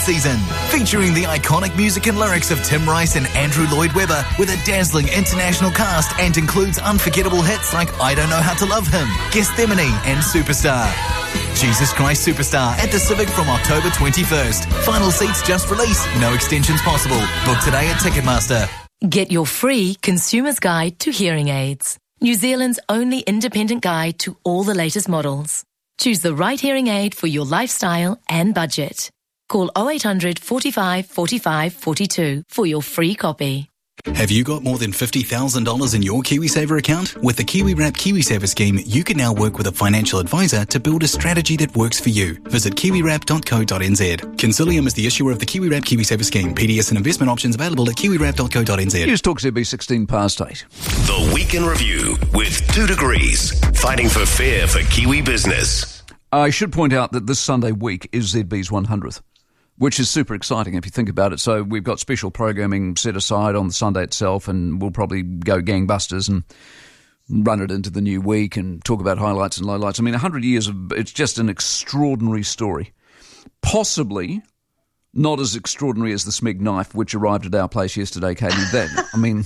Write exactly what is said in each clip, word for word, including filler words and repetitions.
season. Featuring the iconic music and lyrics of Tim Rice and Andrew Lloyd Webber with a dazzling international cast and includes unforgettable hits like I Don't Know How to Love Him, Gethsemane and Superstar. Jesus Christ Superstar at the Civic from October twenty-first. Final seats just released. No extensions possible. Book today at Ticketmaster. Get your free Consumer's Guide to Hearing Aids. New Zealand's only independent guide to all the latest models. Choose the right hearing aid for your lifestyle and budget. Call oh eight hundred, forty-five, forty-five, forty-two for your free copy. Have you got more than fifty thousand dollars in your KiwiSaver account? With the KiwiWrap KiwiSaver scheme, you can now work with a financial advisor to build a strategy that works for you. Visit kiwiwrap dot co dot n z. Consilium is the issuer of the KiwiWrap KiwiSaver scheme. P D S and investment options available at kiwiwrap dot co dot n z. News Talk Z B sixteen past eight. The Week in Review with Two Degrees, fighting for fair for Kiwi business. I should point out that this Sunday week is Z B's one hundredth. Which is super exciting if you think about it. So we've got special programming set aside on the Sunday itself, and we'll probably go gangbusters and run it into the new week and talk about highlights and lowlights. I mean, one hundred years of it's just an extraordinary story. Possibly not as extraordinary as the Smeg knife, which arrived at our place yesterday, Katie. Then, I mean...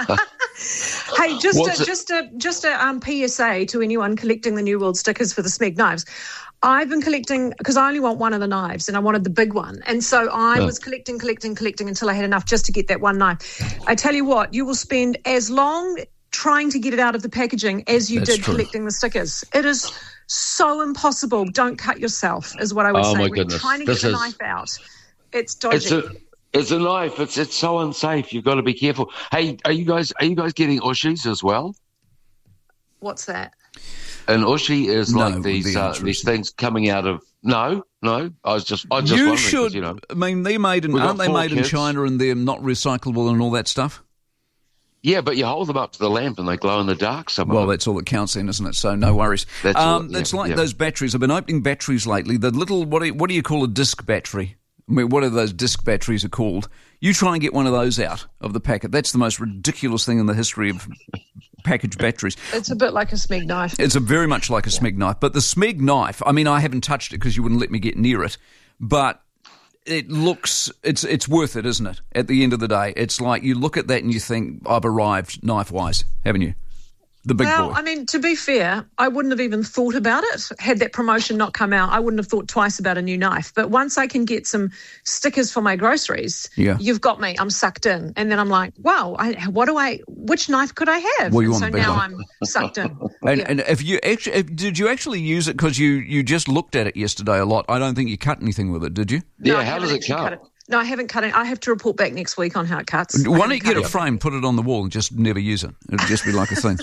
Hey, just a, just a just a um, P S A to anyone collecting the New World stickers for the Smeg knives. I've been collecting, because I only want one of the knives and I wanted the big one. And so I oh. was collecting, collecting, collecting until I had enough just to get that one knife. I tell you what, you will spend as long trying to get it out of the packaging as you That's did true. collecting the stickers. It is so impossible. Don't cut yourself, is what I would oh say. My when goodness. you're trying to this get the is, knife out, it's dodgy. It's a, it's a knife. It's it's so unsafe. You've got to be careful. Hey, are you guys are you guys getting ushis as well? What's that? An ushi is no, like these the uh, these things coming out of no, no. I was just I just you wondering, should. You know, I mean, they're made in aren't they made kids. in China and they're not recyclable and all that stuff? Yeah, but you hold them up to the lamp and they glow in the dark. Some well, of them. that's all that counts then, isn't it? So no worries. That's um, all, yeah, It's like yeah. those batteries. I've been opening batteries lately. The little what do you, what do you call a disc battery? I mean, what are those disc batteries are called? You try and get one of those out of the packet. That's the most ridiculous thing in the history of packaged batteries. It's a bit like a Smeg knife. It's a very much like a Smeg knife. But the Smeg knife, I mean, I haven't touched it because you wouldn't let me get near it. But it looks, it's it's worth it, isn't it? At the end of the day, it's like you look at that and you think, I've arrived knife-wise, haven't you? The big well, boy. I mean, to be fair, I wouldn't have even thought about it. Had that promotion not come out, I wouldn't have thought twice about a new knife. But once I can get some stickers for my groceries, yeah. you've got me. I'm sucked in. And then I'm like, wow, I, what do I, which knife could I have? Well, you and want so a big now one. I'm sucked in. and, yeah. and if you actually, if, did you actually use it because you, you just looked at it yesterday a lot? I don't think you cut anything with it, did you? Yeah, no, how does it cut? cut it. No, I haven't cut it. I have to report back next week on how it cuts. Why don't you get a frame, put it on the wall and just never use it? It'll just be like a thing.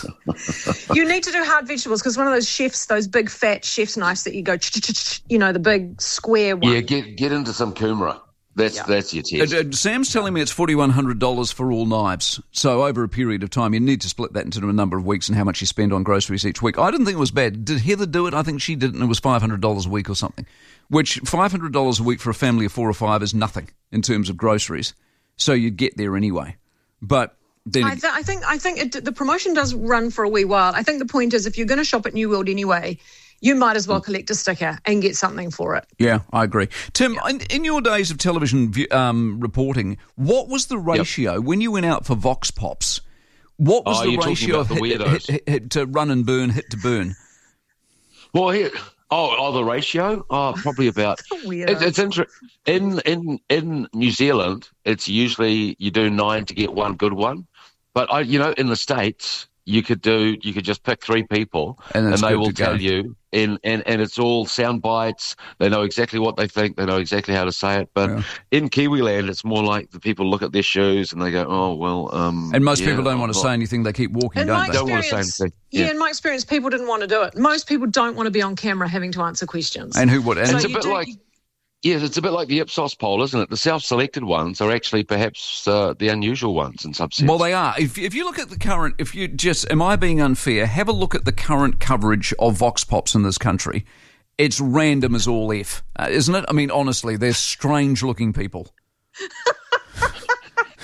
You need to do hard vegetables because one of those chefs, those big fat chef's knives that you go, you know, the big square one. Yeah, get get into some kumara. That's yeah. that's your test. Uh, uh, Sam's telling me it's four thousand one hundred dollars for all knives. So over a period of time, you need to split that into a number of weeks and how much you spend on groceries each week. I didn't think it was bad. Did Heather do it? I think she did it and it was five hundred dollars a week or something, which five hundred dollars a week for a family of four or five is nothing in terms of groceries. So you'd get there anyway. But then I, th- I think I think it, the promotion does run for a wee while. I think the point is if you're going to shop at New World anyway, you might as well collect a sticker and get something for it. Yeah, I agree. Tim, in, in your days of television um, reporting, what was the ratio yep. when you went out for Vox Pops? What was oh, the ratio of the hit, hit, hit, hit to run and burn, hit to burn? Well, here, oh, oh, the ratio? Oh, probably about. it, it's interesting. In in in New Zealand, it's usually you do nine to get one good one, but I, you know, in the States, you could do you could just pick three people, and, and they will tell you. In, and, and it's all sound bites. They know exactly what they think. They know exactly how to say it. But yeah. in Kiwiland, it's more like the people look at their shoes and they go, oh, well... Um, and most yeah, people don't I'm want to not. say anything. They keep walking, in don't they? Don't want to say anything. Yeah. yeah, in my experience, people didn't want to do it. Most people don't want to be on camera having to answer questions. And who would? And so it's a bit do, like... Yes, it's a bit like the Ipsos poll, isn't it? The self-selected ones are actually perhaps uh, the unusual ones in some sense. Well, they are. If, if you look at the current... If you just... Am I being unfair? Have a look at the current coverage of Vox Pops in this country. It's random as all F, uh, isn't it? I mean, honestly, they're strange-looking people.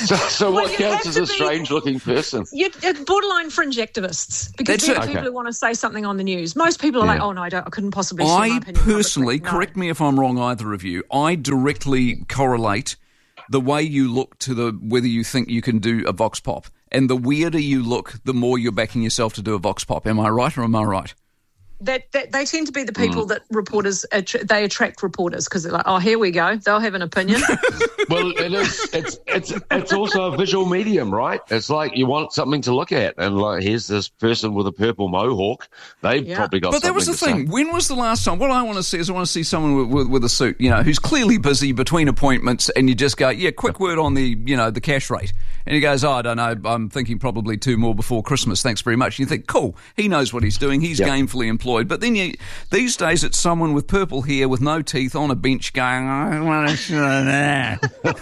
So, so well, what counts as a strange-looking person? You, borderline fringe activists, because That's they're it. people Okay. who want to say something on the news. Most people are Yeah. like, oh, no, I, don't, I couldn't possibly share my I opinion personally, publicly. No. correct me if I'm wrong, either of you, I directly correlate the way you look to the whether you think you can do a vox pop. And the weirder you look, the more you're backing yourself to do a vox pop. Am I right or am I right? That, that they tend to be the people mm. that reporters attra- they attract reporters because they're like, oh, here we go, they'll have an opinion. Well, it is. It's it's it's also a visual medium, right? It's like you want something to look at, and like here's this person with a purple mohawk. They've Yeah. probably got. But that was the something thing. to say. When was the last time? What I want to see is I want to see someone with, with, with a suit, you know, who's clearly busy between appointments, and you just go, yeah, quick word on the, you know, the cash rate. And he goes, oh, I don't know, I'm thinking probably two more before Christmas. Thanks very much. And you think, cool, he knows what he's doing. He's Yep. gainfully employed. But then you, these days it's someone with purple hair with no teeth on a bench going, I want to show that.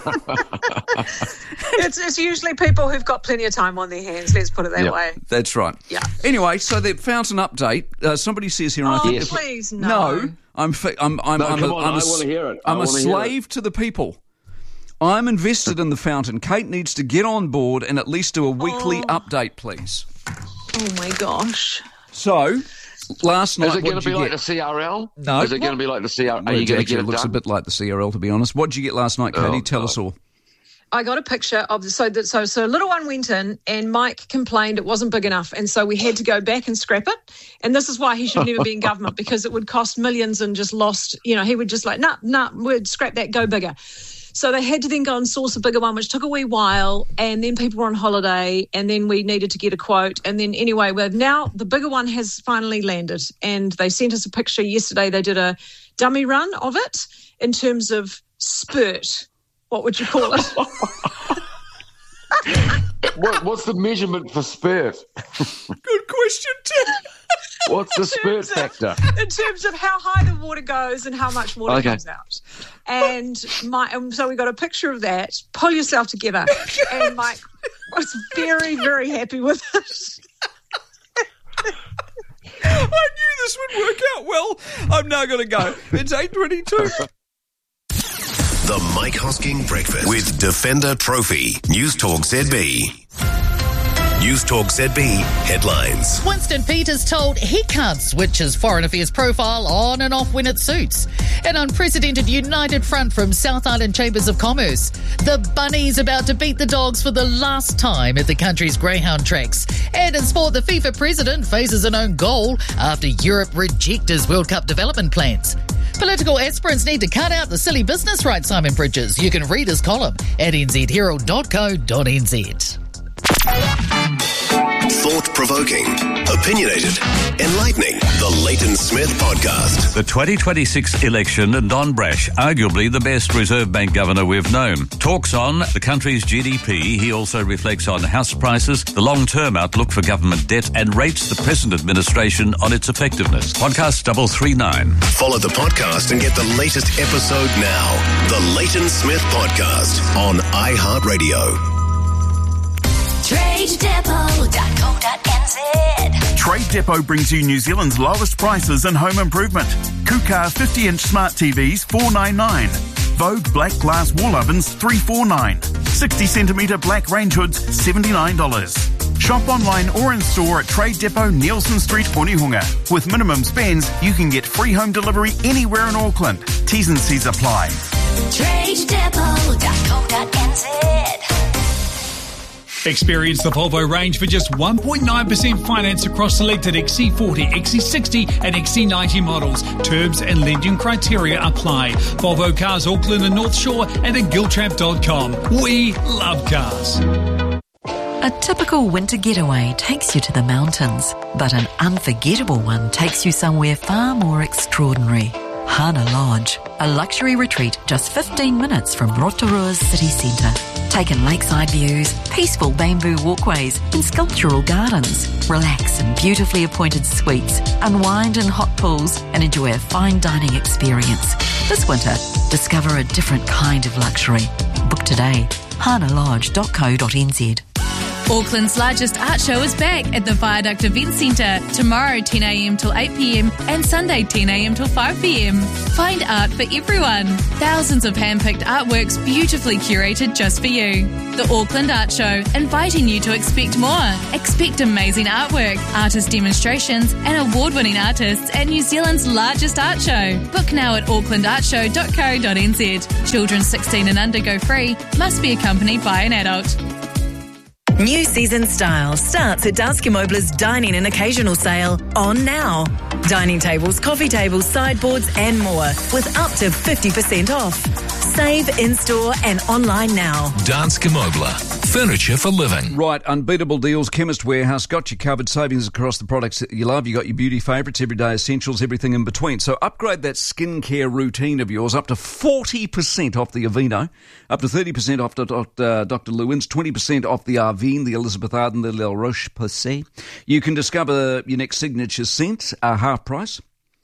it's, it's usually people who've got plenty of time on their hands, let's put it that Yep. way. That's right. Yeah. Anyway, so the fountain update. Uh, somebody says here, and I Oh, think Yes. please, no. No, I'm fa- I'm I'm No, I'm come a, on, I'm a I s- wanna hear it. I I'm a wanna hear it. slave to the people. I'm invested in the fountain. Kate needs to get on board and at least do a weekly Oh. update, please. Oh, my gosh. So, last night, Is it what going did to be you like get? the C R L? No. Is it going to be like the C R L? Are Well, you it going to actually get it looks done? a bit like the C R L, to be honest. What did you get last night, Katie? Oh, Tell God. us all. I got a picture of the, so that so so little one went in and Mike complained it wasn't big enough, and so we had to go back and scrap it. And this is why he should never be in government, because it would cost millions and just lost. You know, he would just like nah nah we'd scrap that, go bigger. So they had to then go and source a bigger one, which took a wee while. And then people were on holiday, and then we needed to get a quote. And then anyway, we've now the bigger one has finally landed, and they sent us a picture yesterday. They did a dummy run of it in terms of spurt. What would you call it? What, what's the measurement for spurt? Good question, Tim. What's the spurt terms of- factor? In terms of how high the water goes and how much water Okay. comes out. And my, and so we got a picture of that. Pull yourself together. And Mike was very, very happy with it. I knew this would work out well. I'm now going to go. It's eight twenty-two. The Mike Hosking Breakfast with Defender Trophy. News Talk Z B. News Talk Z B headlines. Winston Peters told he can't switch his foreign affairs profile on and off when it suits. An unprecedented united front from South Island Chambers of Commerce. The Bunnies about to beat the Dogs for the last time at the country's greyhound tracks. And in sport, the FIFA president faces an own goal after Europe reject his World Cup development plans. Political aspirants need to cut out the silly business, writes Simon Bridges. You can read his column at n z herald dot co dot n z. Thought-provoking, opinionated, enlightening. The Leighton Smith Podcast. The twenty twenty-six election and Don Brash, arguably the best Reserve Bank governor we've known, talks on the country's G D P. He also reflects on house prices, the long-term outlook for government debt, and rates the present administration on its effectiveness. Podcast double three nine. Follow the podcast and get the latest episode now. The Leighton Smith Podcast on iHeartRadio. trade depot dot co dot n z. Trade Depot brings you New Zealand's lowest prices in home improvement. Kuka fifty inch smart T Vs four ninety-nine. Vogue black glass wall ovens three forty-nine. sixty centimetre black range hoods seventy-nine dollars. Shop online or in store at Trade Depot, Nielsen Street, Onehunga. With minimum spends, you can get free home delivery anywhere in Auckland. T's and C's apply. trade depot dot co dot n z. Experience the Volvo range for just one point nine percent finance across selected X C forty, X C sixty and X C ninety models. Terms and lending criteria apply. Volvo Cars Auckland and North Shore and at giltrap dot com. We love cars. A typical winter getaway takes you to the mountains, but an unforgettable one takes you somewhere far more extraordinary. Hana Lodge, a luxury retreat just fifteen minutes from Rotorua's city centre. Take in lakeside views, peaceful bamboo walkways and sculptural gardens. Relax in beautifully appointed suites, unwind in hot pools and enjoy a fine dining experience. This winter, discover a different kind of luxury. Book today, hana lodge dot co dot n z. Auckland's largest art show is back at the Viaduct Event Centre tomorrow ten a m till eight p m and Sunday ten a m till five p m. Find art for everyone. Thousands of hand-picked artworks beautifully curated just for you. The Auckland Art Show, inviting you to expect more. Expect amazing artwork, artist demonstrations and award-winning artists at New Zealand's largest art show. Book now at auckland art show dot co dot n z. Children sixteen and under go free, must be accompanied by an adult. New season style starts at Danske Møbler's Dining and Occasional Sale on now. Dining tables, coffee tables, sideboards and more with up to fifty percent off. Save in-store and online now. Danske Møbler. Furniture for living. Right, unbeatable deals. Chemist Warehouse got you covered. Savings across the products that you love. You got your beauty favourites, everyday essentials, everything in between. So upgrade that skincare routine of yours up to forty percent off the Aveeno, up to thirty percent off uh, Doctor Lewin's, twenty percent off the Arvine, the Elizabeth Arden, the La Roche-Posay. You can discover your next signature scent, uh, half price.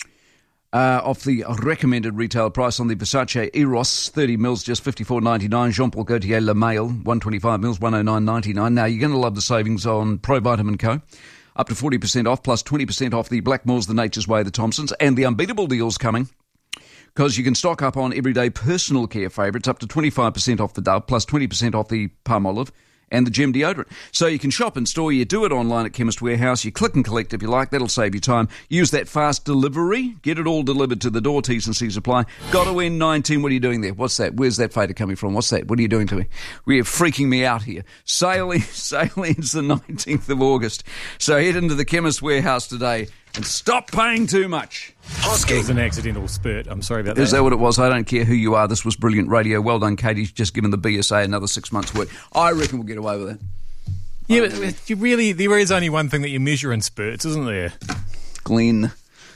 Uh, off the recommended retail price on the Versace Eros, thirty mils, just fifty-four ninety-nine. Jean Paul Gaultier Le Mail, one twenty-five mils, one oh nine ninety-nine. Now, you're going to love the savings on Pro Vitamin Co. Up to forty percent off, plus twenty percent off the Blackmores, the Nature's Way, the Thompsons. And the unbeatable deals coming, because you can stock up on everyday personal care favourites, up to twenty-five percent off the Dove, plus twenty percent off the Palmolive and the Gem deodorant. So you can shop in store, you do it online at Chemist Warehouse, you click and collect if you like, that'll save you time. Use that fast delivery, get it all delivered to the door, T's and C's apply. Got to win nineteen, what are you doing there? What's that? Where's that fader coming from? What's that? What are you doing to me? We're freaking me out here. Sailing, sailing's the nineteenth of August. So head into the Chemist Warehouse today and stop paying too much. It was an accidental spurt. I'm sorry about that. Is that what it was? I don't care who you are. This was brilliant radio. Well done, Katie. Just given the B S A another six months' work. I reckon we'll get away with that. Yeah, but you really, there is only one thing that you measure in spurts, isn't there? Glenn.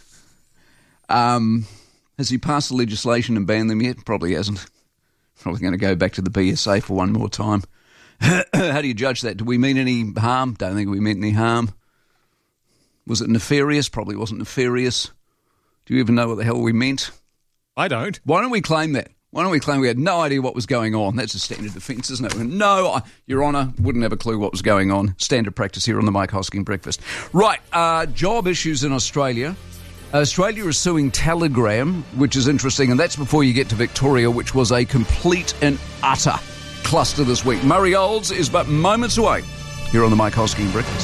Um, has he passed the legislation and banned them yet? Probably hasn't. Probably going to go back to the B S A for one more time. How do you judge that? Do we mean any harm? Don't think we meant any harm. Was it nefarious? Probably wasn't nefarious. Do you even know what the hell we meant? I don't. Why don't we claim that? Why don't we claim we had no idea what was going on? That's a standard defence, isn't it? No, I, Your Honour, wouldn't have a clue what was going on. Standard practice here on the Mike Hosking Breakfast. Right, uh, job issues in Australia. Australia is suing Telegram, which is interesting, and that's before you get to Victoria, which was a complete and utter cluster this week. Murray Olds is but moments away here on the Mike Hosking Breakfast.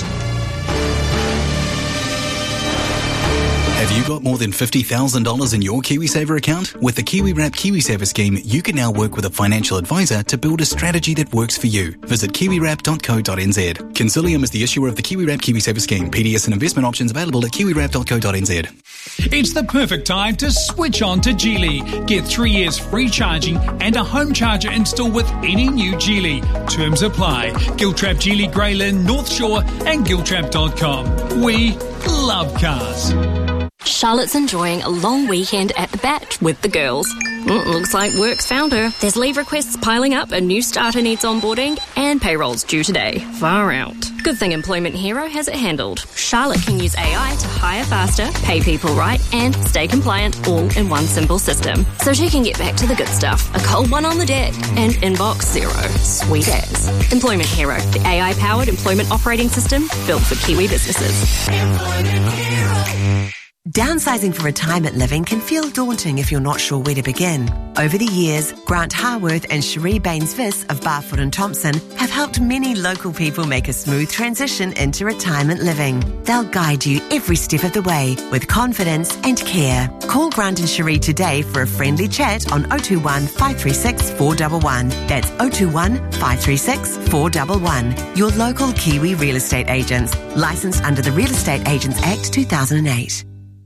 Have you got more than fifty thousand dollars in your KiwiSaver account? With the KiwiWrap KiwiSaver scheme, you can now work with a financial advisor to build a strategy that works for you. Visit kiwi wrap dot co dot n z. Consilium is the issuer of the KiwiWrap KiwiSaver scheme. P D S and investment options available at kiwi wrap dot co dot n z. It's the perfect time to switch on to Geely. Get three years free charging and a home charger installed with any new Geely. Terms apply. Giltrap Geely, Greylin, North Shore and giltrap dot com. We love cars. Charlotte's enjoying a long weekend at the Bat with the girls. Mm, looks like work's found her. There's leave requests piling up, a new starter needs onboarding, and payroll's due today. Far out. Good thing Employment Hero has it handled. Charlotte can use A I to hire faster, pay people right, and stay compliant all in one simple system. So she can get back to the good stuff. A cold one on the deck and inbox zero. Sweet as. Employment Hero, the A I-powered employment operating system built for Kiwi businesses. Employment Hero. Downsizing for retirement living can feel daunting if you're not sure where to begin. Over the years, Grant Harworth and Cherie Baines-Viss of Barfoot and Thompson have helped many local people make a smooth transition into retirement living. They'll guide you every step of the way with confidence and care. Call Grant and Cherie today for a friendly chat on oh two one, five three six, four one one. That's oh two one, five three six, four one one. Your local Kiwi real estate agents. Licensed under the Real Estate Agents Act two thousand eight.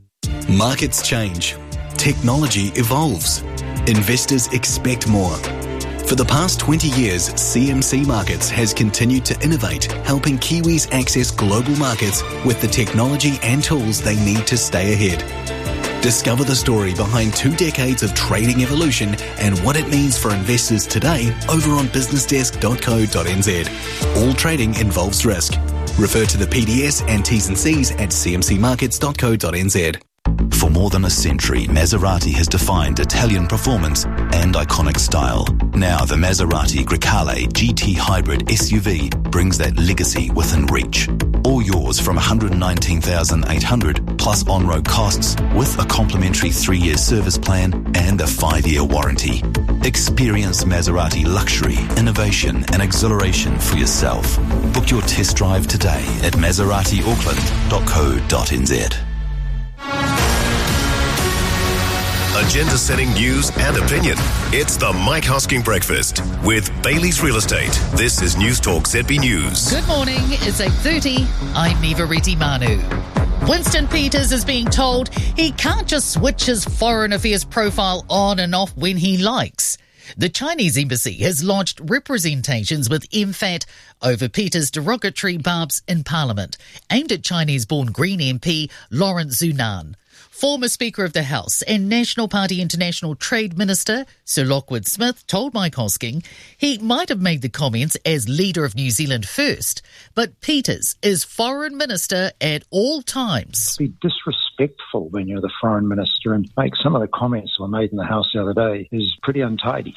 Markets change. Technology evolves. Investors expect more. For the past twenty years, C M C Markets has continued to innovate, helping Kiwis access global markets with the technology and tools they need to stay ahead. Discover the story behind two decades of trading evolution and what it means for investors today over on business desk dot co dot n z. All trading involves risk. Refer to the P D S and T's and C's at c m c markets dot co dot n z. For more than a century, Maserati has defined Italian performance and iconic style. Now the Maserati Grecale G T Hybrid S U V brings that legacy within reach. All yours from one hundred nineteen thousand eight hundred dollars plus on-road costs with a complimentary three-year service plan and a five-year warranty. Experience Maserati luxury, innovation and exhilaration for yourself. Book your test drive today at maserati auckland dot co dot n z. Agenda-setting news and opinion. It's the Mike Hosking Breakfast with Bailey's Real Estate. This is News Talk Z B News. Good morning, it's eight thirty. I'm Neva Reti Manu. Winston Peters is being told he can't just switch his foreign affairs profile on and off when he likes. The Chinese embassy has lodged representations with M FAT over Peters' derogatory barbs in Parliament, aimed at Chinese-born Green M P Lawrence Zunan. Former Speaker of the House and National Party International Trade Minister Sir Lockwood Smith told Mike Hosking he might have made the comments as leader of New Zealand First, but Peters is Foreign Minister at all times. Be disrespectful when you're the Foreign Minister and make some of the comments that were made in the House the other day is pretty untidy.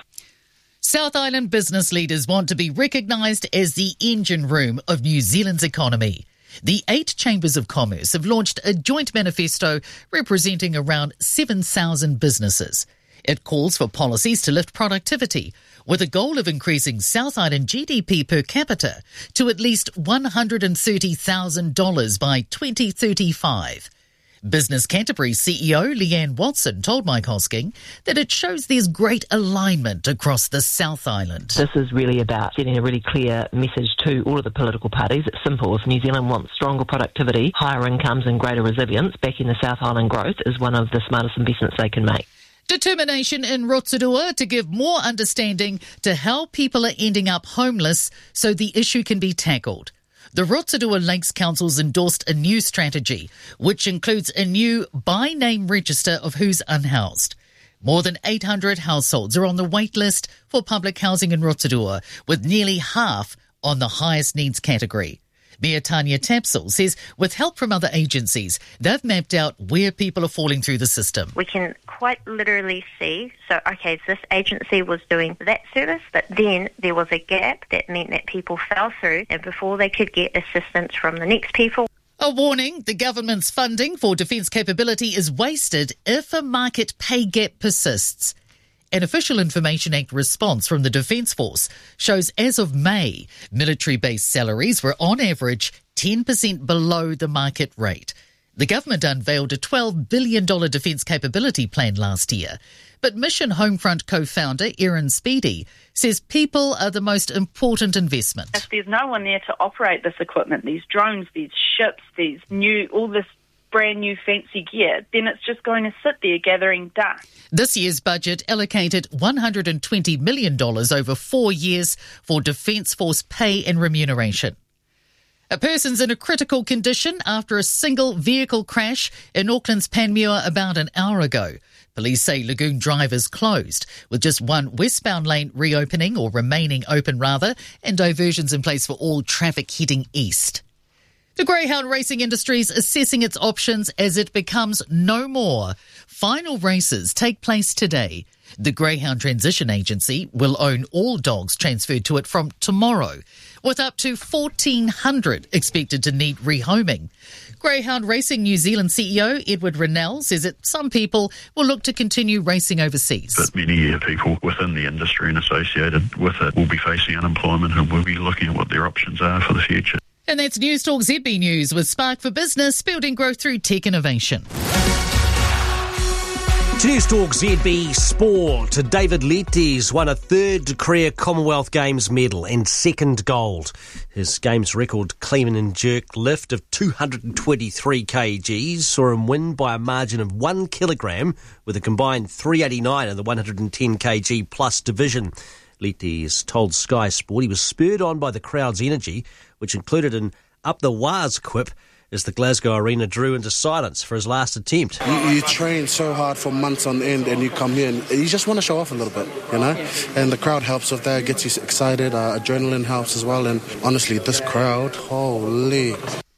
South Island business leaders want to be recognised as the engine room of New Zealand's economy. The eight chambers of commerce have launched a joint manifesto representing around seven thousand businesses. It calls for policies to lift productivity, with a goal of increasing South Island G D P per capita to at least one hundred thirty thousand dollars by twenty thirty-five. Business Canterbury C E O Leanne Watson told Mike Hosking that it shows there's great alignment across the South Island. This is really about getting a really clear message to all of the political parties. It's simple. If New Zealand wants stronger productivity, higher incomes and greater resilience, backing the South Island growth is one of the smartest investments they can make. Determination in Rotorua to give more understanding to how people are ending up homeless so the issue can be tackled. The Rotorua Lakes Council's endorsed a new strategy, which includes a new by-name register of who's unhoused. More than eight hundred households are on the wait list for public housing in Rotorua, with nearly half on the highest needs category. Mayor Tanya Tapsell says with help from other agencies, they've mapped out where people are falling through the system. We can quite literally see, so, okay, this agency was doing that service, but then there was a gap that meant that people fell through, and before they could get assistance from the next people. A warning, the government's funding for defence capability is wasted if a market pay gap persists. An Official Information Act response from the Defence Force shows as of May, military-based salaries were on average ten percent below the market rate. The government unveiled a twelve billion dollars defence capability plan last year, but Mission Homefront co-founder Erin Speedy says people are the most important investment. If there's no one there to operate this equipment, these drones, these ships, these new, all this brand new fancy gear, then it's just going to sit there gathering dust. This year's budget allocated one hundred twenty million dollars over four years for Defence Force pay and remuneration. A person's in a critical condition after a single vehicle crash in Auckland's Panmure about an hour ago. Police say Lagoon Drive is closed, with just one westbound lane reopening, or remaining open rather, and diversions in place for all traffic heading east. The greyhound racing industry is assessing its options as it becomes no more. Final races take place today. The Greyhound Transition Agency will own all dogs transferred to it from tomorrow, with up to fourteen hundred expected to need rehoming. Greyhound Racing New Zealand C E O Edward Rennell says that some people will look to continue racing overseas. But many people within the industry and associated with it will be facing unemployment and will be looking at what their options are for the future. And that's News Talk Z B News with Spark for Business, building growth through tech innovation. To News Talk Z B Sport, David Leite's won a third career Commonwealth Games medal and second gold. His Games record clean and jerk lift of two hundred twenty-three kilograms saw him win by a margin of one kilogram with a combined three eighty-nine in the one hundred ten kilogram plus division. Leite has told Sky Sport he was spurred on by the crowd's energy, which included an up the waz quip as the Glasgow Arena drew into silence for his last attempt. You, you train so hard for months on end and you come here and you just want to show off a little bit, you know? And the crowd helps with that, gets you excited, uh, adrenaline helps as well, and honestly, this crowd, holy...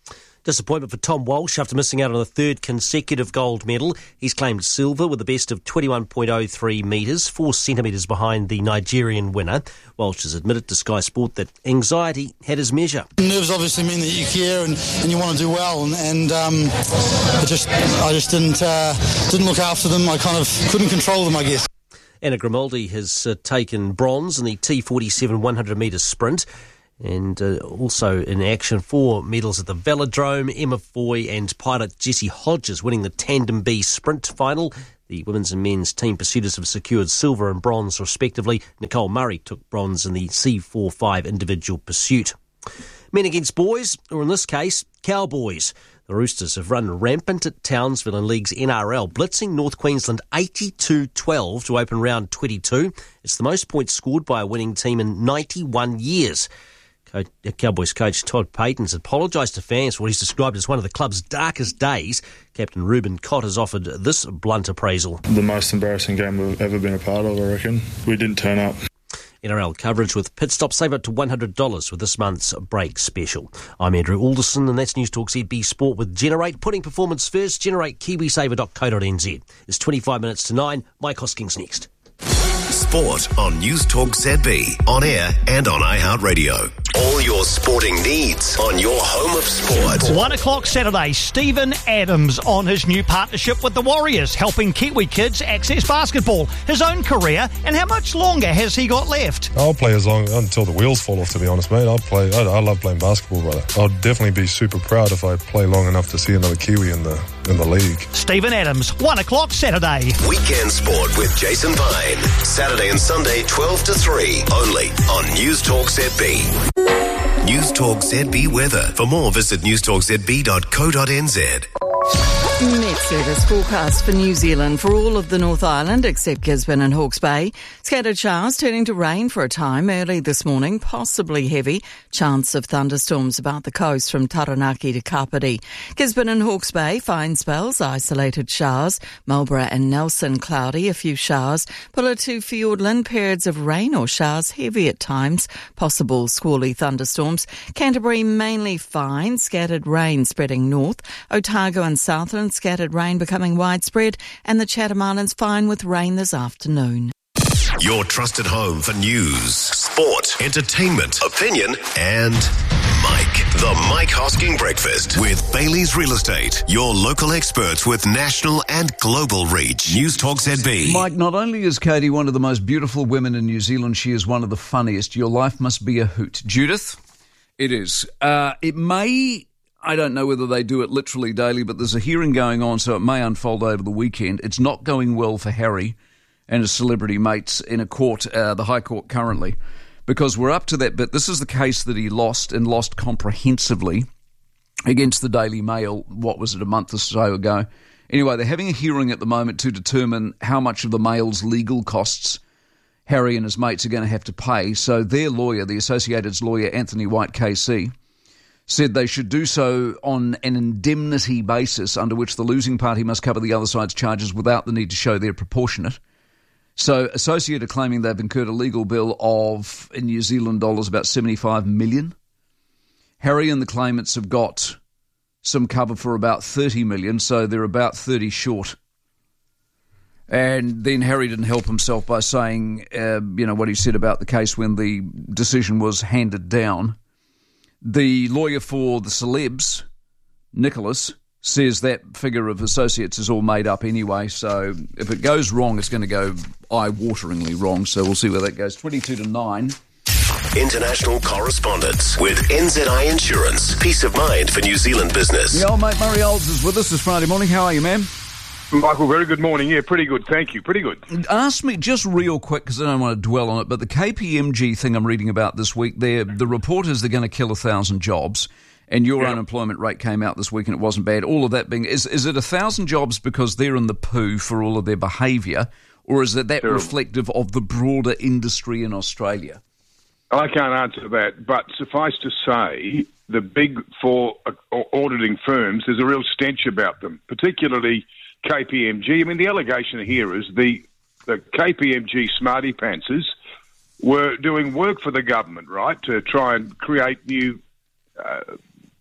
Disappointment for Tom Walsh after missing out on a third consecutive gold medal. He's claimed silver with a best of twenty-one point oh three metres, four centimetres behind the Nigerian winner. Walsh has admitted to Sky Sport that anxiety had his measure. Nerves obviously mean that you care and, and you want to do well, and, and um, I just I just didn't uh, didn't look after them. I kind of couldn't control them, I guess. Anna Grimaldi has uh, taken bronze in the T forty-seven one hundred metre sprint. And uh, also in action for medals at the Velodrome, Emma Foy and pilot Jessie Hodges winning the Tandem B sprint final. The women's and men's team pursuiters have secured silver and bronze respectively. Nicole Murray took bronze in the C forty-five individual pursuit. Men against boys, or in this case, Cowboys. The Roosters have run rampant at Townsville in League's N R L, blitzing North Queensland eighty-two twelve to open round twenty-two. It's the most points scored by a winning team in ninety-one years. Cowboys coach Todd Payton's apologised to fans for what he's described as one of the club's darkest days. Captain Ruben Cott has offered this blunt appraisal. The most embarrassing game we've ever been a part of, I reckon. We didn't turn up. N R L coverage with Pit Stop. Save up to one hundred dollars with this month's break special. I'm Andrew Alderson, and that's News Talk Z B Sport with Generate. Putting performance first, generate kiwi saver dot co dot n z. It's twenty-five minutes to nine. Mike Hoskins next. Sport on News Talk Z B, on air and on iHeartRadio. All your sporting needs on your home of sport. One o'clock Saturday, Stephen Adams on his new partnership with the Warriors, helping Kiwi kids access basketball, his own career, and how much longer has he got left? I'll play as long until the wheels fall off, to be honest, mate. I'll play. I, I love playing basketball, brother. I'll definitely be super proud if I play long enough to see another Kiwi in the in the league. Stephen Adams, one o'clock Saturday. Weekend Sport with Jason Vine. Saturday and Sunday, twelve to three, only on News Talk Z B. News Talk Z B weather. For more, visit news talk z b dot co dot n z. Met Service forecast for New Zealand for all of the North Island except Gisborne and Hawke's Bay. Scattered showers turning to rain for a time early this morning, possibly heavy. Chance of thunderstorms about the coast from Taranaki to Kapiti. Gisborne and Hawke's Bay, fine spells, isolated showers. Marlborough and Nelson, cloudy, a few showers. Pulla to Fiordland, periods of rain or showers, heavy at times. Possible squally thunderstorms. Canterbury, mainly fine, scattered rain spreading north. Otago and Southland, scattered rain becoming widespread, and the Chatham Islands fine with rain this afternoon. Your trusted home for news, sport, entertainment, opinion, and Mike. The Mike Hosking Breakfast with Bailey's Real Estate. Your local experts with national and global reach. News Talk Z B. Mike, not only is Katie one of the most beautiful women in New Zealand, she is one of the funniest. Your life must be a hoot. Judith? It is. Uh, it may... I don't know whether they do it literally daily, but there's a hearing going on, so it may unfold over the weekend. It's not going well for Harry and his celebrity mates in a court, uh, the High Court currently, because we're up to that bit. This is the case that he lost and lost comprehensively against the Daily Mail, what was it, a month or so ago. Anyway, they're having a hearing at the moment to determine how much of the Mail's legal costs Harry and his mates are going to have to pay. So their lawyer, the Associated's lawyer, Anthony White K C, said they should do so on an indemnity basis under which the losing party must cover the other side's charges without the need to show they're proportionate. So Associate are claiming they've incurred a legal bill of, in New Zealand dollars, about seventy-five million dollars. Harry and the claimants have got some cover for about thirty million dollars, so they're about thirty short. And then Harry didn't help himself by saying, uh, you know, what he said about the case when the decision was handed down. The lawyer for the celebs, Nicholas, says that figure of associates is all made up anyway, so if it goes wrong, it's going to go eye-wateringly wrong, so we'll see where that goes. twenty-two to nine. International correspondence with N Z I Insurance. Peace of mind for New Zealand business. The old mate Murray Olds is with us this Friday morning. How are you, man? Michael, very good morning. Yeah, pretty good. Thank you. Pretty good. Ask me just real quick, because I don't want to dwell on it, but the K P M G thing I'm reading about this week, the report is they're going to kill a thousand jobs, and your yeah. unemployment rate came out this week and it wasn't bad. All of that being, is, is it a thousand jobs because they're in the poo for all of their behaviour, or is it that Terrible. reflective of the broader industry in Australia? I can't answer that, but suffice to say, the big four auditing firms, there's a real stench about them, particularly K P M G. I mean, the allegation here is the, the K P M G smarty pantsers were doing work for the government, right, to try and create new uh,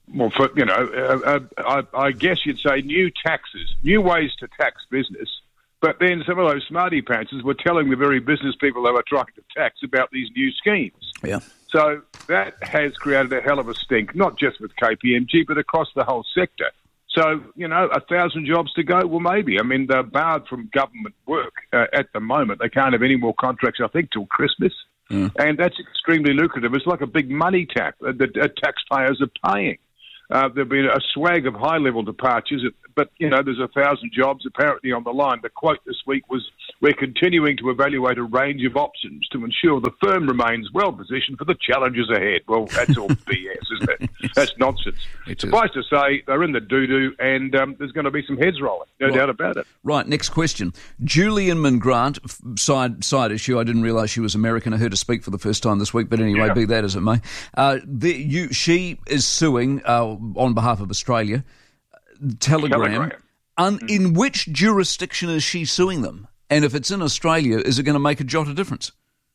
well, for, you know, uh, uh, I, I guess you'd say new taxes, new ways to tax business. But then some of those smarty pantsers were telling the very business people they were trying to tax about these new schemes. Yeah. So that has created a hell of a stink, not just with K P M G, but across the whole sector. So, you know, a thousand jobs to go? Well, maybe. I mean, they're barred from government work uh, at the moment. They can't have any more contracts, I think, till Christmas. Mm. And that's extremely lucrative. It's like a big money tap that uh, taxpayers are paying. Uh, there've been a swag of high-level departures, but, you know, there's a thousand jobs apparently on the line. The quote this week was, we're continuing to evaluate a range of options to ensure the firm remains well-positioned for the challenges ahead. Well, that's all B S, isn't it? That's nonsense. It Suffice to say, they're in the doo-doo, and um, there's going to be some heads rolling, no right. doubt about it. Right, next question. Julie Inman Grant, side side issue, I didn't realise she was American. I heard her speak for the first time this week, but anyway, yeah. be that as it may. Uh, the, you, she is suing... Uh, on behalf of Australia, Telegram. Telegram. Un, in which jurisdiction is she suing them? And if it's in Australia, is it going to make a jot of difference?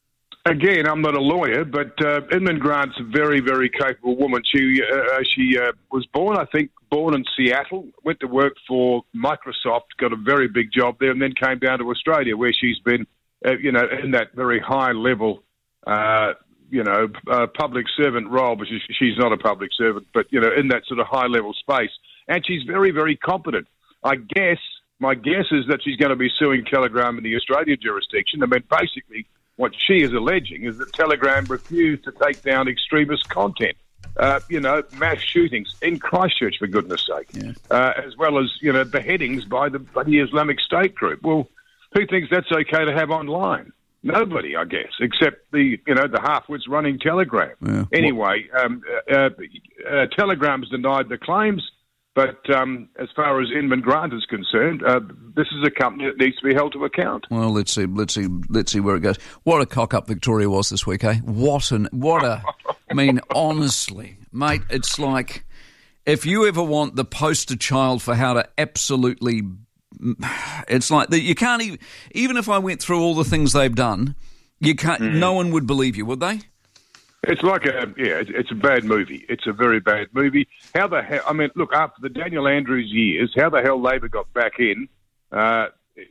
Again, I'm not a lawyer, but uh, Inman Grant's a very, very capable woman. She uh, she uh, was born, I think, born in Seattle, went to work for Microsoft, got a very big job there, and then came down to Australia, where she's been, uh, you know, in that very high level uh you know, uh, public servant role, but she's, she's not a public servant, but, you know, in that sort of high-level space. And she's very, very competent. I guess, my guess is that she's going to be suing Telegram in the Australian jurisdiction. I mean, basically, what she is alleging is that Telegram refused to take down extremist content. Uh, you know, mass shootings in Christchurch, for goodness sake, yeah. uh, as well as, you know, beheadings by the, by the Islamic State group. Well, who thinks that's okay to have online? Nobody, I guess, except the you know the half-wits running Telegram. Yeah. Anyway, um, uh, uh, Telegram's denied the claims, but um, as far as Inman Grant is concerned, uh, this is a company that needs to be held to account. Well, let's see, let's see, let's see where it goes. What a cock-up Victoria was this week, eh? What an what a, I mean, honestly, mate, it's like if you ever want the poster child for how to absolutely. It's like that you can't even, even if I went through all the things they've done, you can't. Mm. No one would believe you, would they? It's like a yeah, it's a bad movie. It's a very bad movie. How the hell? I mean, look, after the Daniel Andrews years, how the hell Labor got back in uh,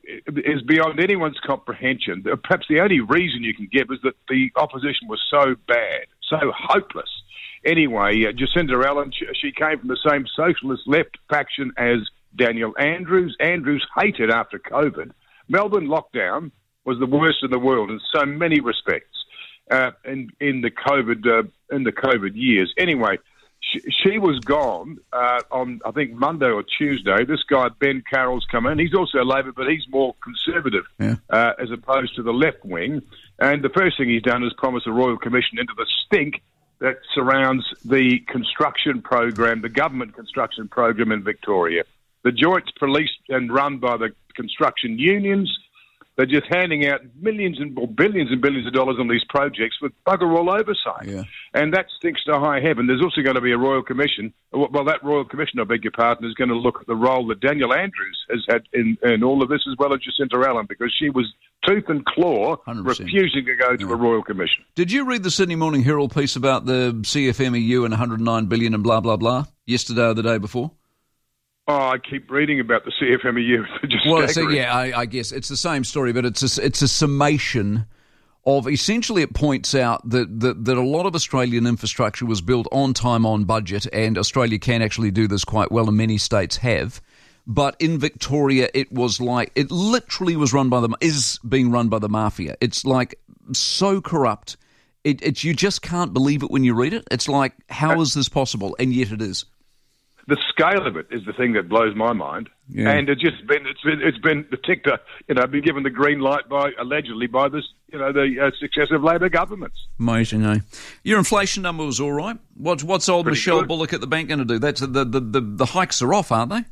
is beyond anyone's comprehension. Perhaps the only reason you can give is that the opposition was so bad, so hopeless. Anyway, uh, Jacinda Allen, she, she came from the same socialist left faction as Daniel Andrews. Andrews hated after COVID. Melbourne lockdown was the worst in the world in so many respects uh, in in the COVID uh, in the COVID years. Anyway, she, she was gone uh, on I think Monday or Tuesday. This guy Ben Carroll's come in. He's also Labor, but he's more conservative yeah. uh, as opposed to the left wing. And the first thing he's done is promise a royal commission into the stink that surrounds the construction program, the government construction program in Victoria. The joint's policed and run by the construction unions. They're just handing out millions and or billions and billions of dollars on these projects with bugger all oversight. Yeah. And that stinks to high heaven. There's also going to be a Royal Commission. Well, that Royal Commission, I beg your pardon, is going to look at the role that Daniel Andrews has had in, in all of this, as well as Jacinda Allen, because she was tooth and claw one hundred percent refusing to go to yeah. a Royal Commission. Did you read the Sydney Morning Herald piece about the C F M E U and one hundred nine billion dollars and blah, blah, blah, yesterday or the day before? Oh, I keep reading about the C F M E U. Just well, so, yeah, I, I guess it's the same story, but it's a, it's a summation of essentially it points out that, that that a lot of Australian infrastructure was built on time, on budget, and Australia can actually do this quite well, and many states have. But in Victoria, it was like it literally was run by the is being run by the mafia. It's like so corrupt. It, it's you just can't believe it when you read it. It's like, how is this possible? And yet it is. The scale of it is the thing that blows my mind, yeah. and it's just been it's been it's been the ticker, you know, been given the green light by allegedly by this, you know, the uh, successive Labor governments. Amazing, eh? Your inflation number was all right. What's what's old Pretty Michelle good. Bullock at the bank going to do? That's the the, the the hikes are off, aren't they?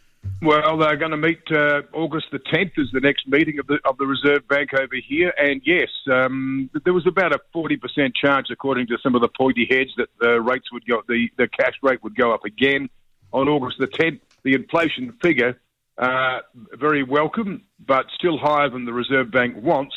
Well, they're going to meet uh, August the tenth is the next meeting of the of the Reserve Bank over here, and yes, um, there was about a forty percent chance, according to some of the pointy heads, that the rates would go, the the cash rate would go up again. On August the tenth, the inflation figure, uh, very welcome, but still higher than the Reserve Bank wants.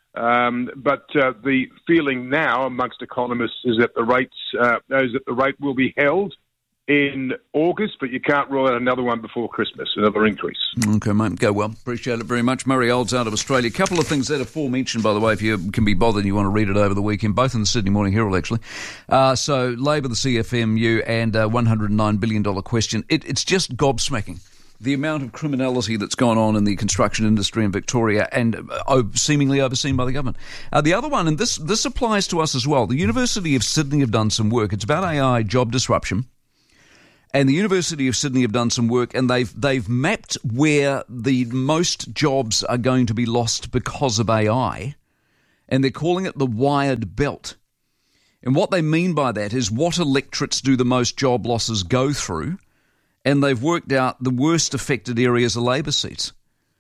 Um, but uh, the feeling now amongst economists is that the rates uh, is that the rate will be held in August, but you can't rule out another one before Christmas, another increase. Okay, mate. Go well. Appreciate it very much. Murray Olds out of Australia. A couple of things that are aforementioned, by the way, if you can be bothered and you want to read it over the weekend, both in the Sydney Morning Herald, actually. Uh, so, Labor, the C F M U, and a one hundred nine billion dollars question. It, it's just gobsmacking. The amount of criminality that's gone on in the construction industry in Victoria and uh, seemingly overseen by the government. Uh, the other one, and this this applies to us as well, the University of Sydney have done some work. It's about A I job disruption. And the University of Sydney have done some work, and they've they've mapped where the most jobs are going to be lost because of A I, and they're calling it the wired belt. And what they mean by that is what electorates do the most job losses go through, and they've worked out the worst affected areas are Labor seats.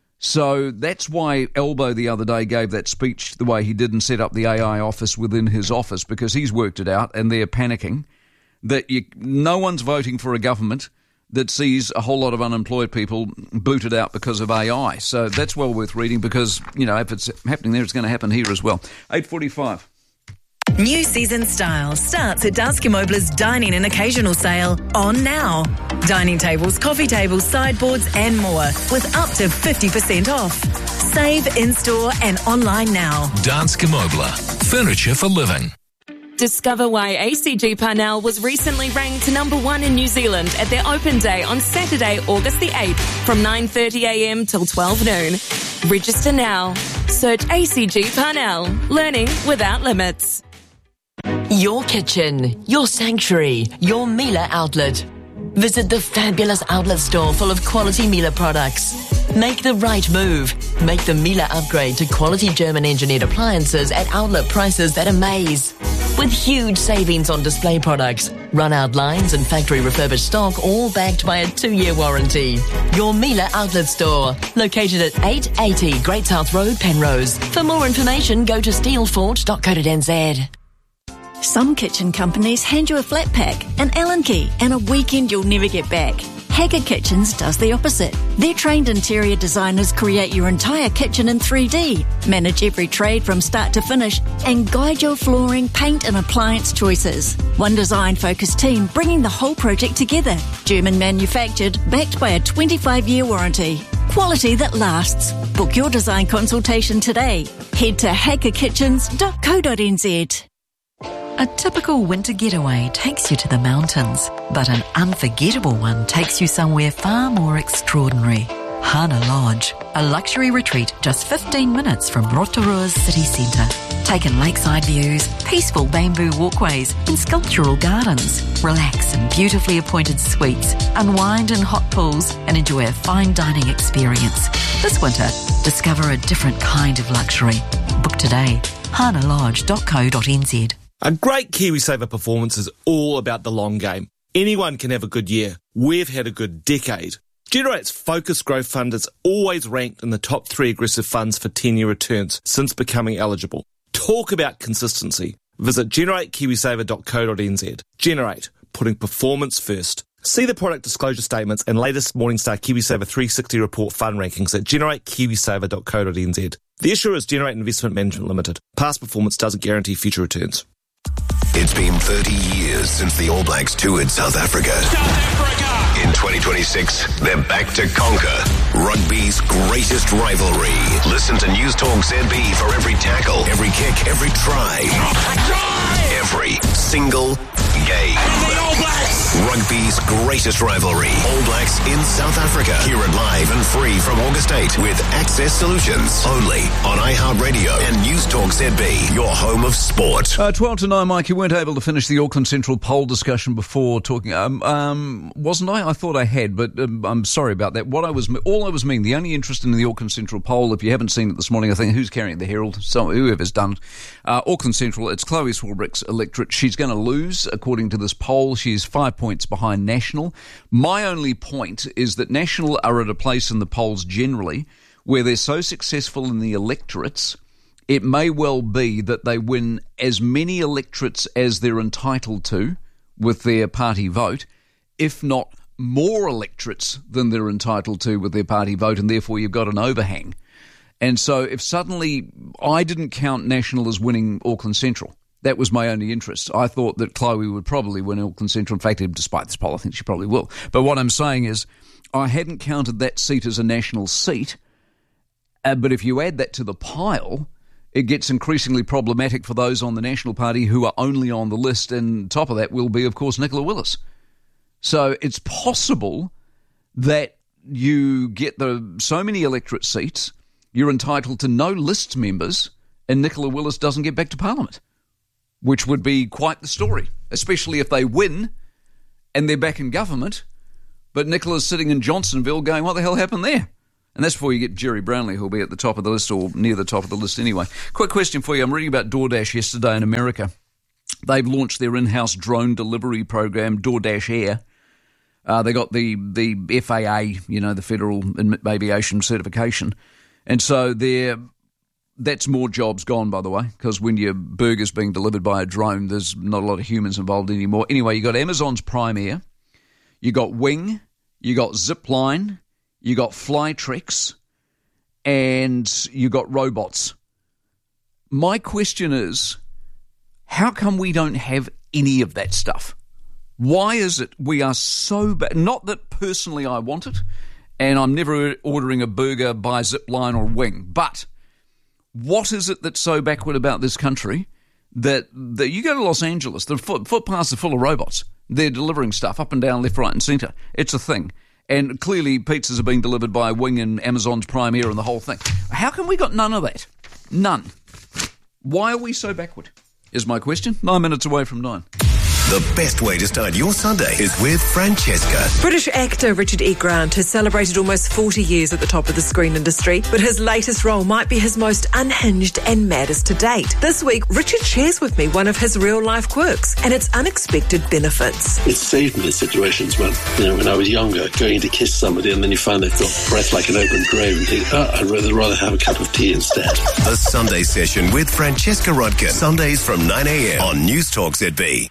So that's why Elbow the other day gave that speech the way he did and set up the A I office within his office, because he's worked it out and they're panicking that you, no one's voting for a government that sees a whole lot of unemployed people booted out because of A I. So that's well worth reading, because, you know, if it's happening there, it's going to happen here as well. eight forty-five. New season style starts at Danske Møbler's Dining and Occasional Sale on now. Dining tables, coffee tables, sideboards and more with up to fifty percent off. Save in-store and online now. Danske Møbler. Furniture for living. Discover why A C G Parnell was recently ranked number one in New Zealand at their open day on Saturday, August the eighth from nine thirty a m till twelve noon. Register now. Search A C G Parnell. Learning without limits. Your kitchen, your sanctuary, your Miele outlet. Visit the fabulous outlet store full of quality Miele products. Make the right move. Make the Miele upgrade to quality German-engineered appliances at outlet prices that amaze. With huge savings on display products, run-out lines and factory refurbished stock, all backed by a two-year warranty. Your Miele outlet store, located at eight eighty Great South Road, Penrose. For more information, go to steelfort dot co dot n z. Some kitchen companies hand you a flat pack, an Allen key, and a weekend you'll never get back. Haggard Kitchens does the opposite. Their trained interior designers create your entire kitchen in three D, manage every trade from start to finish, and guide your flooring, paint and appliance choices. One design-focused team bringing the whole project together. German manufactured, backed by a twenty-five year warranty. Quality that lasts. Book your design consultation today. Head to haggard kitchens dot co dot n z. A typical winter getaway takes you to the mountains, but an unforgettable one takes you somewhere far more extraordinary. Hana Lodge, a luxury retreat just fifteen minutes from Rotorua's city centre. Take in lakeside views, peaceful bamboo walkways and sculptural gardens. Relax in beautifully appointed suites, unwind in hot pools and enjoy a fine dining experience. This winter, discover a different kind of luxury. Book today. hana lodge dot co dot n z. A great KiwiSaver performance is all about the long game. Anyone can have a good year. We've had a good decade. Generate's Focus Growth Fund is always ranked in the top three aggressive funds for ten-year returns since becoming eligible. Talk about consistency. Visit generate kiwisaver dot co dot n z. Generate, putting performance first. See the product disclosure statements and latest Morningstar KiwiSaver three sixty report fund rankings at generate kiwisaver dot co dot n z. The issuer is Generate Investment Management Limited. Past performance doesn't guarantee future returns. It's been thirty years since the All Blacks toured South Africa. South Africa! In twenty twenty-six, they're back to conquer rugby's greatest rivalry. Listen to News Talk Z B for every tackle, every kick, every try. Try! Every single game. All Blacks! Rugby's greatest rivalry. All Blacks in South Africa. Hear it live and free from August eighth with Access Solutions. Only on iHeartRadio and News Talk Z B, your home of sport. Uh, twelve to nine, Mike, you weren't able to finish the Auckland Central poll discussion before talking. Um, um, wasn't I? I thought I had, but um, I'm sorry about that. What I was, all I was meaning, the only interest in the Auckland Central poll, if you haven't seen it this morning, I think who's carrying the Herald? So whoever's done it. Uh, Auckland Central, it's Chloe Swarbrick's electorate. She's going to lose, according to this poll. She's five points behind National. My only point is that National are at a place in the polls generally where they're so successful in the electorates, it may well be that they win as many electorates as they're entitled to with their party vote, if not more electorates than they're entitled to with their party vote, and therefore you've got an overhang. And so if suddenly I didn't count National as winning Auckland Central, That was my only interest. I thought that Chloe would probably win Auckland Central. In fact, despite this poll, I think she probably will. But what I'm saying is I hadn't counted that seat as a national seat, uh, but if you add that to the pile, it gets increasingly problematic for those on the National Party who are only on the list, and top of that will be, of course, Nicola Willis. So it's possible that you get the so many electorate seats, you're entitled to no list members, and Nicola Willis doesn't get back to Parliament, which would be quite the story, especially if they win and they're back in government, but Nicola's sitting in Johnsonville going, what the hell happened there? And that's before you get Jerry Brownlee, who'll be at the top of the list or near the top of the list anyway. Quick question for you. I'm reading about DoorDash yesterday in America. They've launched their in-house drone delivery program, DoorDash Air. Uh, they got the, the F A A, you know, the Federal Aviation Certification. And so they're... That's more jobs gone, by the way, because when your burger's being delivered by a drone, there's not a lot of humans involved anymore. Anyway, you got Amazon's Prime Air, you got Wing, you got Zipline, you got Flytrex, and you got robots. My question is, how come we don't have any of that stuff? Why is it we are so bad? Not that personally I want it, and I'm never ordering a burger by Zipline or Wing, but... what is it that's so backward about this country that, that you go to Los Angeles, the foot, footpaths are full of robots. They're delivering stuff up and down, left, right and centre. It's a thing. And clearly pizzas are being delivered by Wing and Amazon's Prime Air and the whole thing. How come we got none of that? None. Why are we so backward, is my question. Nine minutes away from nine. The best way to start your Sunday is with Francesca. British actor Richard E. Grant has celebrated almost forty years at the top of the screen industry, but his latest role might be his most unhinged and maddest to date. This week, Richard shares with me one of his real-life quirks and its unexpected benefits. It saved me in situations when, you know, when I was younger, going to kiss somebody and then you find they've got breath like an open grave and think, oh, I'd rather, rather have a cup of tea instead. The Sunday Session with Francesca Rodkin. Sundays from nine a.m. on News Talk Z B.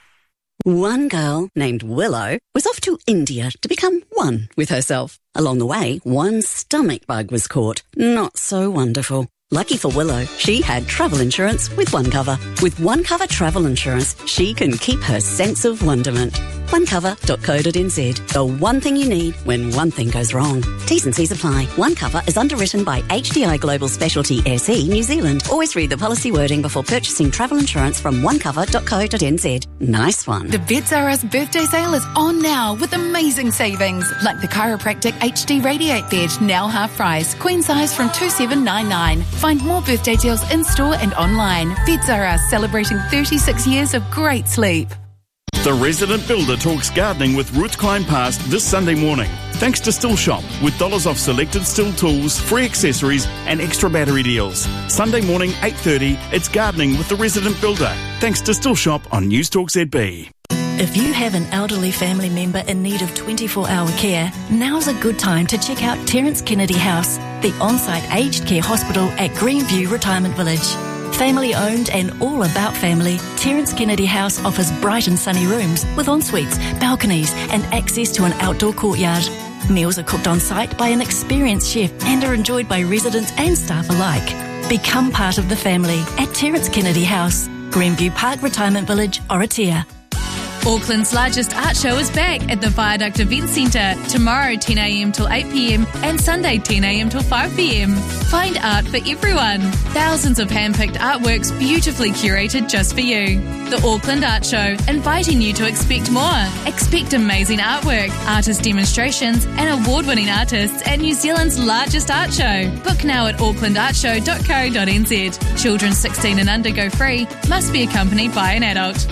One girl named Willow was off to India to become one with herself. Along the way, one stomach bug was caught. Not so wonderful. Lucky for Willow, she had travel insurance with OneCover. With OneCover travel insurance, she can keep her sense of wonderment. one cover dot co dot n z. The one thing you need when one thing goes wrong. T's and C's apply. OneCover is underwritten by H D I Global Specialty S E New Zealand. Always read the policy wording before purchasing travel insurance from one cover dot co dot n z. Nice one. The Beds R Us birthday sale is on now with amazing savings, like the Chiropractic H D Radiate Bed, now half price, queen size from two seven nine nine. Find more birthday deals in store and online. Beds R Us, celebrating thirty-six years of great sleep. The Resident Builder talks gardening with Ruth Klein Past this Sunday morning. Thanks to Still Shop, with dollars off selected Still tools, free accessories and extra battery deals. Sunday morning, eight thirty, it's gardening with the Resident Builder. Thanks to Still Shop on News Talk Z B. If you have an elderly family member in need of twenty-four hour care, now's a good time to check out Terence Kennedy House, the on-site aged care hospital at Greenview Retirement Village. Family owned and all about family, Terence Kennedy House offers bright and sunny rooms with ensuites, balconies and access to an outdoor courtyard. Meals are cooked on site by an experienced chef and are enjoyed by residents and staff alike. Become part of the family at Terence Kennedy House, Greenview Park Retirement Village, Oratia. Auckland's largest art show is back at the Viaduct Event Centre tomorrow ten a.m. till eight p.m. and Sunday ten a.m. till five p.m. Find art for everyone. Thousands of hand-picked artworks beautifully curated just for you. The Auckland Art Show, inviting you to expect more. Expect amazing artwork, artist demonstrations and award-winning artists at New Zealand's largest art show. Book now at auckland art show dot co dot n z. Children sixteen and under go free. Must be accompanied by an adult.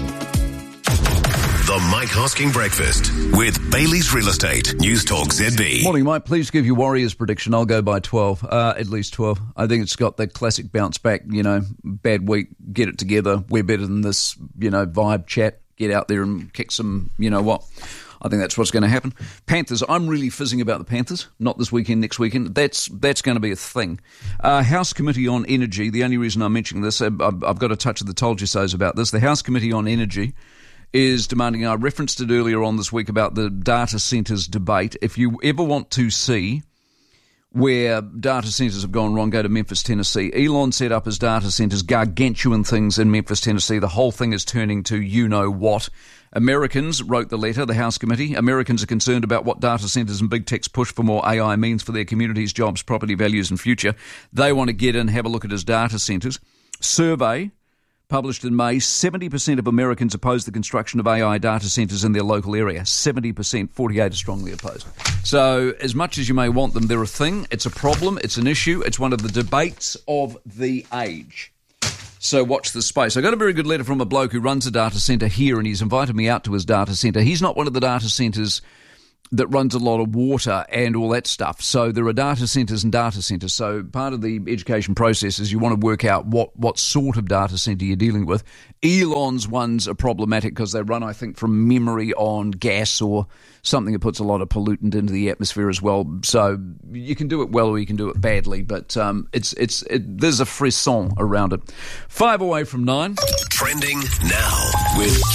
The Mike Hosking Breakfast with Bailey's Real Estate. News Talk Z B. Morning, Mike. Please give your Warriors prediction. I'll go by twelve, uh, at least twelve. I think it's got that classic bounce back, you know, bad week, get it together. We're better than this, you know, vibe chat. Get out there and kick some, you know what. I think that's what's going to happen. Panthers, I'm really fizzing about the Panthers. Not this weekend, next weekend. That's that's going to be a thing. Uh, House Committee on Energy, the only reason I'm mentioning this, I've, I've got a touch of the told you so's about this. The House Committee on Energy is demanding, I referenced it earlier on this week about the data centres debate. If you ever want to see where data centres have gone wrong, go to Memphis, Tennessee. Elon set up his data centres, gargantuan things in Memphis, Tennessee. The whole thing is turning to you-know-what. Americans wrote the letter, the House Committee. Americans are concerned about what data centres and big tech's push for more A I means for their communities, jobs, property values and future. They want to get in, have a look at his data centres. Survey published in May, seventy percent of Americans oppose the construction of A I data centres in their local area. seventy percent, forty-eight are strongly opposed. So as much as you may want them, they're a thing, it's a problem, it's an issue, it's one of the debates of the age. So watch this space. I got a very good letter from a bloke who runs a data centre here, and he's invited me out to his data centre. He's not one of the data centres that runs a lot of water and all that stuff. So there are data centres and data centres. So part of the education process is you want to work out what, what sort of data centre you're dealing with. Elon's ones are problematic because they run, I think, from memory on gas or something that puts a lot of pollutant into the atmosphere as well. So you can do it well or you can do it badly, but um, it's it's it, there's a frisson around it. Five away from nine. Trending now with